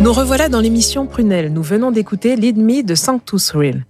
Nous revoilà dans l'émission Prunelle. Nous venons d'écouter Lead Me de Sanctus Real.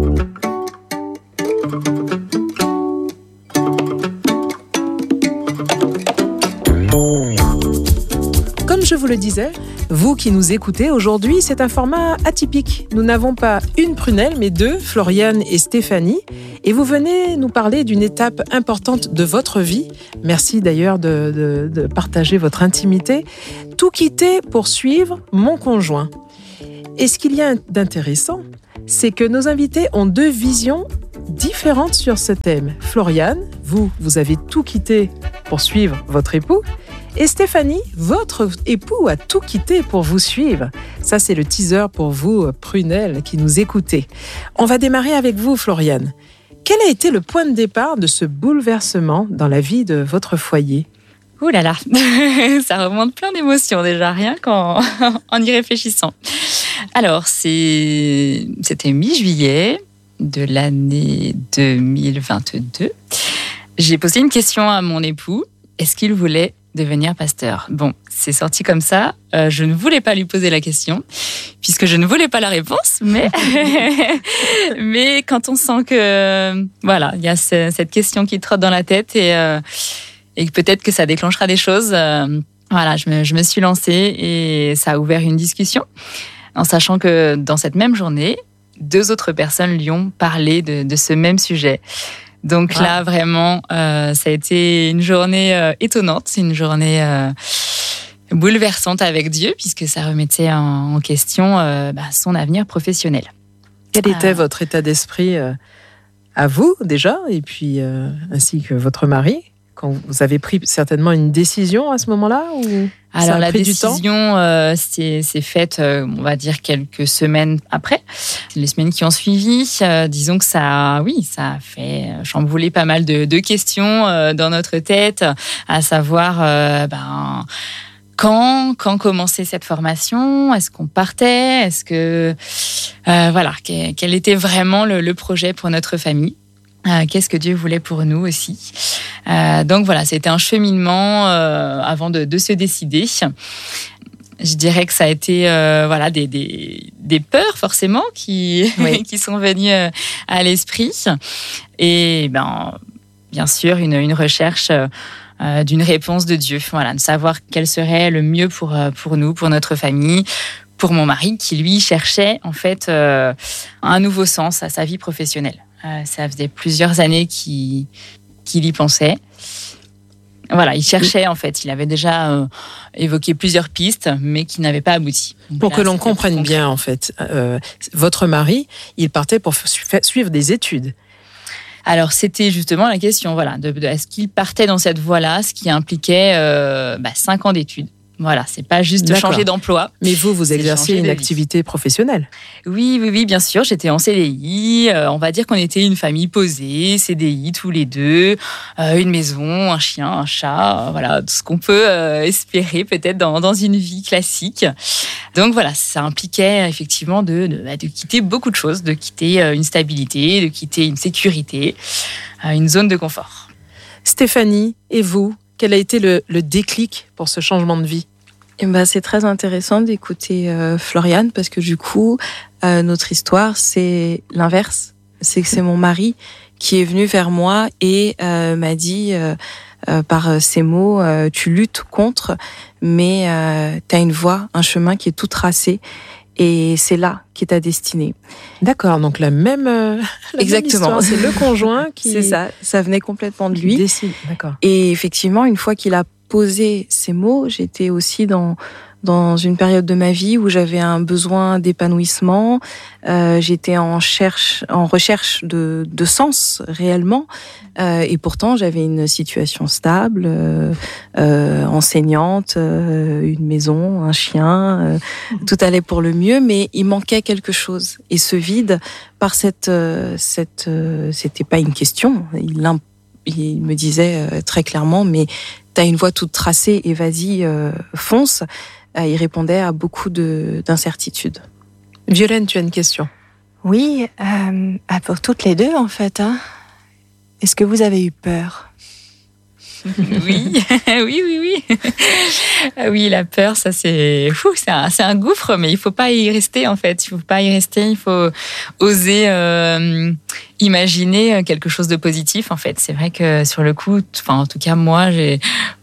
Comme je vous le disais, vous qui nous écoutez, aujourd'hui, c'est un format atypique. Nous n'avons pas une prunelle, mais deux, Floriane et Stéphanie. Et vous venez nous parler d'une étape importante de votre vie. Merci d'ailleurs de partager votre intimité. Tout quitter pour suivre mon conjoint. Et ce qu'il y a d'intéressant, c'est que nos invités ont deux visions différentes sur ce thème. Floriane, vous avez tout quitté pour suivre votre époux. Et Stéphanie, votre époux a tout quitté pour vous suivre. Ça, c'est le teaser pour vous, prunelles, qui nous écoutez. On va démarrer avec vous, Floriane. Quel a été le point de départ de ce bouleversement dans la vie de votre foyer ? Ouh là là, ça remonte plein d'émotions déjà, rien qu'en y réfléchissant. Alors, c'était mi-juillet de l'année 2022. J'ai posé une question à mon époux. Est-ce qu'il voulait devenir pasteur? Bon, c'est sorti comme ça. Je ne voulais pas lui poser la question, puisque je ne voulais pas la réponse, mais quand on sent que, voilà, il y a cette question qui trotte dans la tête et peut-être que ça déclenchera des choses, voilà, je me suis lancée et ça a ouvert une discussion, en sachant que dans cette même journée, 2 autres personnes lui ont parlé de ce même sujet. Donc là, vraiment, ça a été une journée étonnante, une journée bouleversante avec Dieu, puisque ça remettait en question son avenir professionnel. Quel était votre état d'esprit à vous, déjà, et puis ainsi que votre mari, quand vous avez pris certainement une décision à ce moment-là, ou alors la décision s'est faite, on va dire, quelques semaines après. Les semaines qui ont suivi, disons que ça a fait chambouler pas mal de questions dans notre tête, à savoir quand commencer cette formation, est-ce qu'on partait, est-ce que quel était vraiment le projet pour notre famille. Qu'est-ce que Dieu voulait pour nous aussi. Donc voilà, c'était un cheminement avant de se décider. Je dirais que ça a été des peurs forcément qui sont venues à l'esprit. Et bien sûr une recherche d'une réponse de Dieu. Voilà, de savoir quel serait le mieux pour nous, pour notre famille, pour mon mari qui lui cherchait en fait un nouveau sens à sa vie professionnelle. Ça faisait plusieurs années qu'il y pensait. Voilà, il cherchait en fait. Il avait déjà évoqué plusieurs pistes, mais qui n'avaient pas abouti. Donc pour là, que l'on comprenne bien, en fait, votre mari, il partait pour suivre des études. Alors, c'était justement la question, voilà, est-ce qu'il partait dans cette voie-là, ce qui impliquait 5 ans d'études. Voilà, c'est pas juste de changer d'emploi. Mais vous exerciez une activité professionnelle. Oui, bien sûr. J'étais en CDI. On va dire qu'on était une famille posée, CDI tous les deux, une maison, un chien, un chat, voilà, tout ce qu'on peut espérer peut-être dans une vie classique. Donc voilà, ça impliquait effectivement de quitter beaucoup de choses, de quitter une stabilité, de quitter une sécurité, une zone de confort. Stéphanie, et vous, quel a été le déclic pour ce changement de vie ? C'est très intéressant d'écouter Floriane, parce que du coup, notre histoire, c'est l'inverse. C'est que c'est mon mari qui est venu vers moi et m'a dit par ces mots, tu luttes contre, mais tu as une voie, un chemin qui est tout tracé. Et c'est là qui est ta destinée. D'accord, donc la même exactement. Même c'est le conjoint qui... C'est ça venait complètement de lui. Décide, d'accord. Et effectivement, une fois qu'il a posé ces mots, j'étais aussi dans une période de ma vie où j'avais un besoin d'épanouissement. J'étais en recherche de sens réellement. Et pourtant, j'avais une situation stable, enseignante, une maison, un chien. Tout allait pour le mieux, mais il manquait quelque chose. Et ce vide, par c'était pas une question. Il me disait très clairement, mais t'as une voie toute tracée et vas-y, fonce. Il répondait à beaucoup d'incertitudes. Violaine, tu as une question? Oui, pour toutes les deux en fait. Est-ce que vous avez eu peur? Oui, oui. Oui, la peur, ça c'est un gouffre, mais il faut pas y rester en fait. Il faut oser imaginer quelque chose de positif en fait. C'est vrai que sur le coup, en tout cas moi, il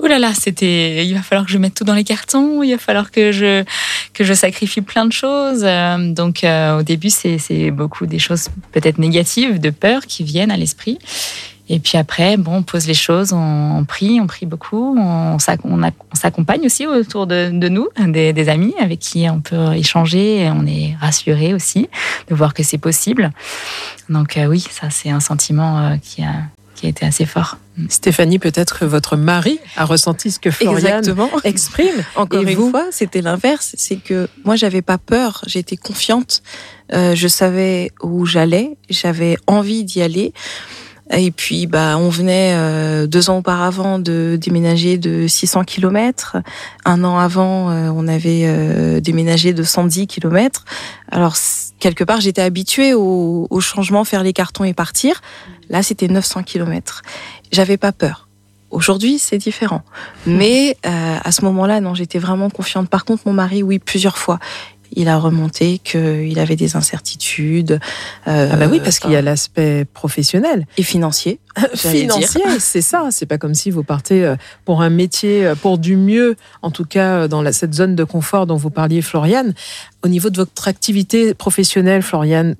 va falloir que je mette tout dans les cartons, il va falloir que je sacrifie plein de choses. Donc au début, c'est beaucoup des choses peut-être négatives, de peur qui viennent à l'esprit. Et puis après, on pose les choses, on prie beaucoup, on s'accompagne aussi autour de nous, des amis avec qui on peut échanger, et on est rassuré aussi de voir que c'est possible. Donc oui, ça c'est un sentiment qui a été assez fort. Stéphanie, peut-être votre mari a ressenti ce que Floriane exprime. Encore une fois, c'était l'inverse. C'est que moi, j'avais pas peur, j'étais confiante. Je savais où j'allais, j'avais envie d'y aller. Et puis, on venait 2 ans auparavant de déménager de 600 km. 1 an avant, on avait déménagé de 110 km. Alors, quelque part, j'étais habituée au changement, faire les cartons et partir. Là, c'était 900 km. J'avais pas peur. Aujourd'hui, c'est différent. Mais à ce moment-là, non, j'étais vraiment confiante. Par contre, mon mari, oui, plusieurs fois. Il a remonté qu'il avait des incertitudes. Oui, parce qu'il y a l'aspect professionnel. Et financier. Financier, c'est ça. C'est pas comme si vous partez pour un métier, pour du mieux, en tout cas dans cette zone de confort dont vous parliez, Floriane. Au niveau de votre activité professionnelle, Floriane,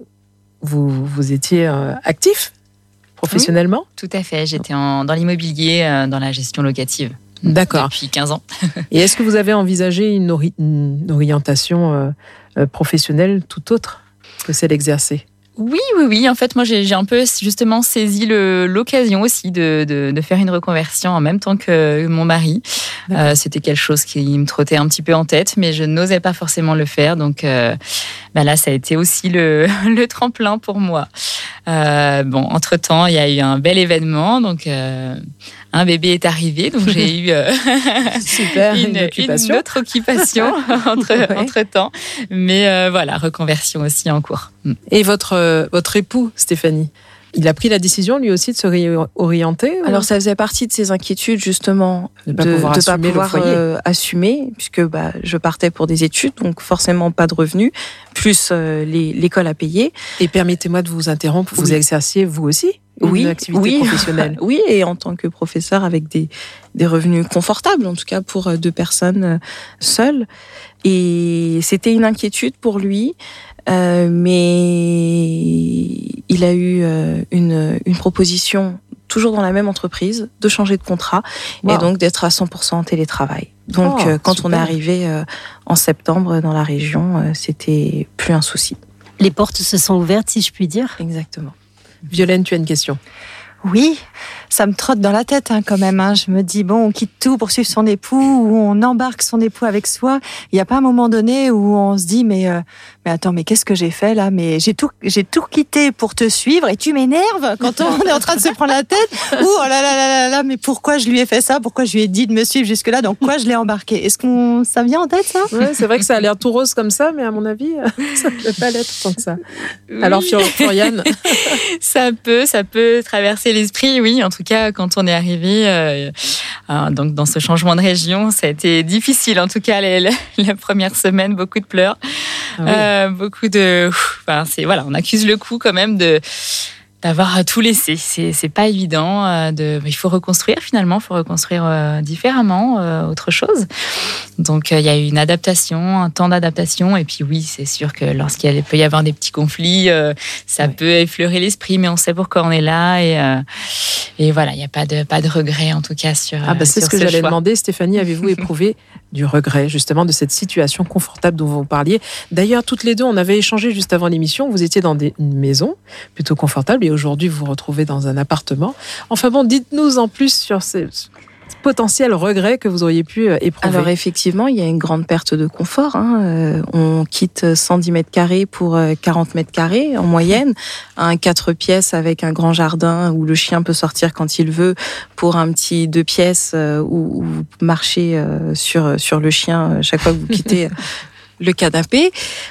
vous étiez actif professionnellement ? Oui, tout à fait. J'étais dans l'immobilier, dans la gestion locative. D'accord. Depuis 15 ans. Et est-ce que vous avez envisagé une orientation professionnelle tout autre que celle exercée ? Oui. En fait, moi, j'ai un peu justement saisi l'occasion aussi de faire une reconversion en même temps que mon mari. C'était quelque chose qui me trottait un petit peu en tête, mais je n'osais pas forcément le faire. Donc là, ça a été aussi le tremplin pour moi. Entre-temps, il y a eu un bel événement. Donc, un bébé est arrivé. Donc, j'ai eu super, une autre occupation entre-temps. Mais reconversion aussi en cours. Et votre époux, Stéphanie, il a pris la décision lui aussi de se réorienter ? Alors ça faisait partie de ses inquiétudes justement de ne pas pouvoir assumer, puisque je partais pour des études, donc forcément pas de revenus, plus l'école à payer. Et permettez-moi de vous interrompre, vous exerciez vous aussi une activité professionnelle ? Oui, et en tant que professeur avec des revenus confortables, en tout cas pour 2 personnes seules. Et c'était une inquiétude pour lui. Mais il a eu une proposition, toujours dans la même entreprise, de changer de contrat et donc d'être à 100% en télétravail. Donc, quand on est arrivé en septembre dans la région, c'était plus un souci. Les portes se sont ouvertes, si je puis dire. Exactement. Violaine, tu as une question ? Oui, ça me trotte dans la tête quand même. Je me dis, on quitte tout pour suivre son époux, ou on embarque son époux avec soi. Il n'y a pas un moment donné où on se dit, mais attends, mais qu'est-ce que j'ai fait là ? Mais j'ai tout quitté pour te suivre et tu m'énerves quand on est en train de se prendre la tête. Oh là, mais pourquoi je lui ai fait ça ? Pourquoi je lui ai dit de me suivre jusque-là ? Donc quoi je l'ai embarqué ? Est-ce que ça vient en tête, ça ? Ouais, c'est vrai que ça a l'air tout rose comme ça, mais à mon avis, ça ne peut pas l'être tant que ça. Oui. Alors Floriane, ça peut traverser l'esprit, oui. En tout cas, quand on est arrivé donc dans ce changement de région, ça a été difficile. En tout cas, la première semaine, beaucoup de pleurs, beaucoup de. On accuse le coup quand même d'avoir tout laissé. C'est pas évident. Il faut reconstruire finalement, différemment, autre chose. Donc il y a eu une adaptation, un temps d'adaptation. Et puis oui, c'est sûr que lorsqu'il peut y avoir des petits conflits, ça peut effleurer l'esprit, mais on sait pourquoi on est là. Et voilà, il n'y a pas de regret en tout cas sur. C'est ce que j'allais demander, Stéphanie. Avez-vous éprouvé du regret justement de cette situation confortable dont vous parliez ? D'ailleurs, toutes les deux, on avait échangé juste avant l'émission. Vous étiez dans une maison plutôt confortable et aujourd'hui vous vous retrouvez dans un appartement. Enfin bon, dites-nous en plus sur ces potentiels regrets que vous auriez pu éprouver. Alors effectivement, il y a une grande perte de confort. On quitte 110 mètres carrés pour 40 mètres carrés en moyenne. Un 4 pièces avec un grand jardin où le chien peut sortir quand il veut, pour un petit 2 pièces où vous marchez sur le chien chaque fois que vous quittez le canapé.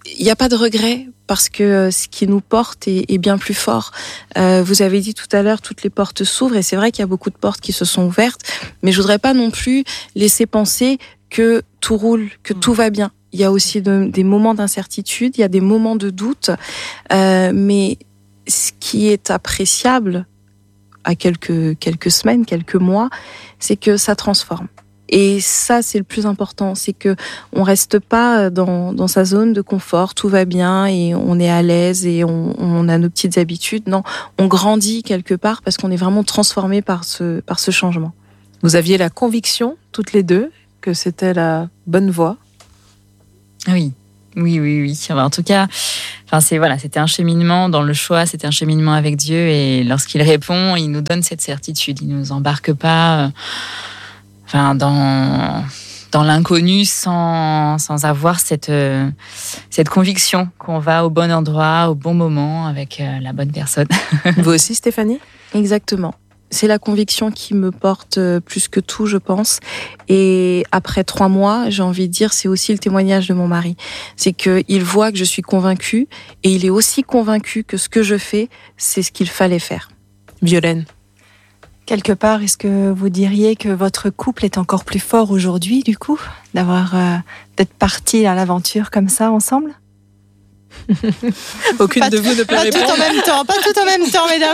il n'y a pas de regret parce que ce qui nous porte est bien plus fort. Vous avez dit tout à l'heure, toutes les portes s'ouvrent et c'est vrai qu'il y a beaucoup de portes qui se sont ouvertes, mais je voudrais pas non plus laisser penser que tout roule, que tout va bien. Il y a aussi des moments d'incertitude, il y a des moments de doute, mais ce qui est appréciable à quelques semaines, quelques mois, c'est que ça transforme. Et ça, c'est le plus important, c'est que on reste pas dans sa zone de confort, tout va bien et on est à l'aise et on a nos petites habitudes. Non, on grandit quelque part parce qu'on est vraiment transformé par ce changement. Vous aviez la conviction, toutes les deux, que c'était la bonne voie? Oui. En tout cas, c'était un cheminement dans le choix, c'était un cheminement avec Dieu et lorsqu'il répond, il nous donne cette certitude, il nous embarque pas dans l'inconnu sans avoir cette conviction qu'on va au bon endroit, au bon moment, avec la bonne personne. Vous aussi, Stéphanie? Exactement. C'est la conviction qui me porte plus que tout, je pense. Et après 3 mois, j'ai envie de dire, c'est aussi le témoignage de mon mari. C'est qu'il voit que je suis convaincue et il est aussi convaincu que ce que je fais, c'est ce qu'il fallait faire. Violaine? Quelque part, est-ce que vous diriez que votre couple est encore plus fort aujourd'hui, du coup, d'être partis à l'aventure comme ça ensemble? Aucune de vous ne peut répondre. Pas tout en même temps, mesdames.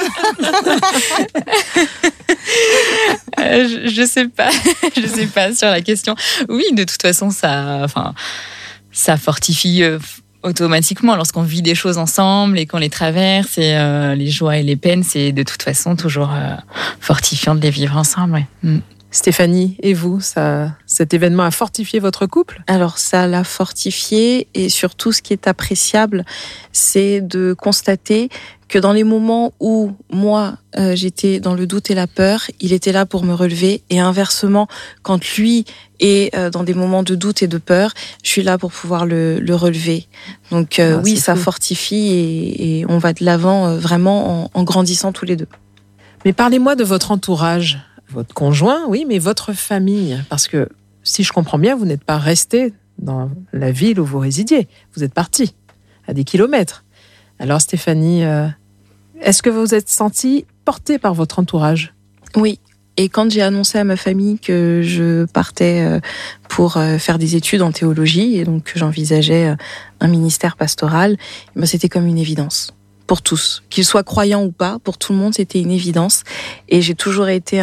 Je sais pas sur la question. Oui, de toute façon, ça fortifie automatiquement lorsqu'on vit des choses ensemble et qu'on les traverse et les joies et les peines, c'est de toute façon toujours fortifiant de les vivre ensemble. Ouais. Stéphanie, et vous, cet événement a fortifié votre couple? Alors ça l'a fortifié et surtout ce qui est appréciable, c'est de constater que dans les moments où moi j'étais dans le doute et la peur, il était là pour me relever et inversement, quand lui est dans des moments de doute et de peur, je suis là pour pouvoir le relever. Donc oui, ça fortifie et on va de l'avant vraiment en grandissant tous les deux. Mais parlez-moi de votre entourage. Votre conjoint, oui, mais votre famille. Parce que, si je comprends bien, vous n'êtes pas resté dans la ville où vous résidiez. Vous êtes parti à des kilomètres. Alors, Stéphanie, est-ce que vous vous êtes sentie portée par votre entourage? Oui. Et quand j'ai annoncé à ma famille que je partais pour faire des études en théologie, et donc que j'envisageais un ministère pastoral, c'était comme une évidence. Pour tous, qu'ils soient croyants ou pas, pour tout le monde, c'était une évidence. Et j'ai toujours été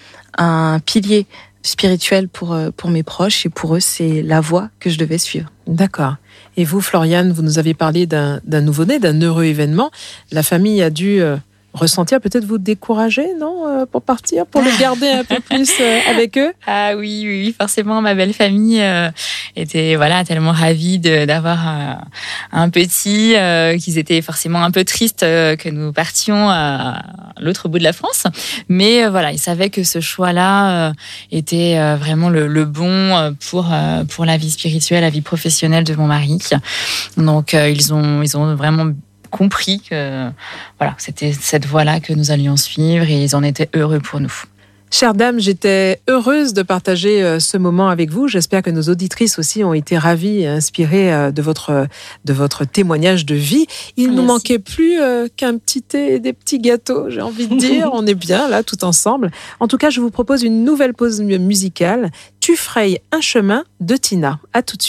un pilier spirituel pour mes proches et pour eux, c'est la voie que je devais suivre. D'accord. Et vous, Floriane, vous nous avez parlé d'un nouveau-né, d'un heureux événement. La famille a dû ressentir, peut-être vous décourager, non, pour partir, pour le garder un peu plus avec eux? Ah oui, forcément, ma belle famille était tellement ravie d'avoir un petit, qu'ils étaient forcément un peu tristes que nous partions à l'autre bout de la France. Mais ils savaient que ce choix-là était vraiment le bon pour la vie spirituelle, la vie professionnelle de mon mari. Donc ils ont vraiment compris que c'était cette voie-là que nous allions suivre et ils en étaient heureux pour nous. Chère dame, j'étais heureuse de partager ce moment avec vous. J'espère que nos auditrices aussi ont été ravies et inspirées de votre témoignage de vie. Il ne nous manquait plus qu'un petit thé et des petits gâteaux, j'ai envie de dire. On est bien là, tout ensemble. En tout cas, je vous propose une nouvelle pause musicale. Tu frayes un chemin de Tina. À tout de suite.